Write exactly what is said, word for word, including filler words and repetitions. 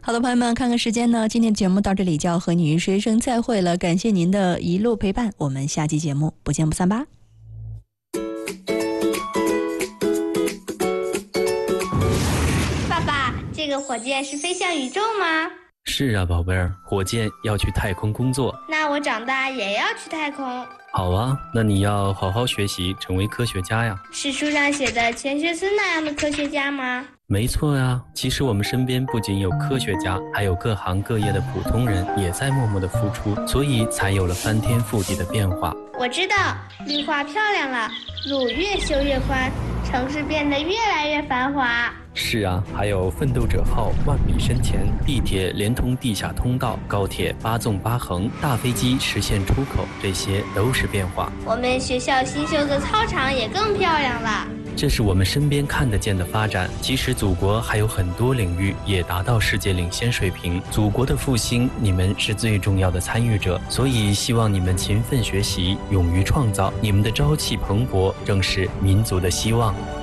好的，朋友们，看看时间呢，今天节目到这里就要和你说一声再会了，感谢您的一路陪伴，我们下期节目不见不散吧。 爸爸，这个火箭是飞向宇宙吗？ 是啊，宝贝儿，火箭要去太空工作。 那我长大也要去太空。 好啊，那你要好好学习，成为科学家呀。 是书上写的钱学森那样的科学家吗？ 没错呀，其实我们身边不仅有科学家，还有各行各业的普通人也在默默的付出，所以才有了翻天覆地的变化。 我知道，绿化漂亮了，路越修越宽，城市变得越来越繁华。 是啊，还有奋斗者号万米深潜，地铁连通地下通道，高铁八纵八横，大飞机实现出口，这些都是变化。 我们学校新修的操场也更漂亮了。 这是我们身边看得见的发展，其实祖国还有很多领域也达到世界领先水平。祖国的复兴，你们是最重要的参与者，所以希望你们勤奋学习，勇于创造，你们的朝气蓬勃正是民族的希望。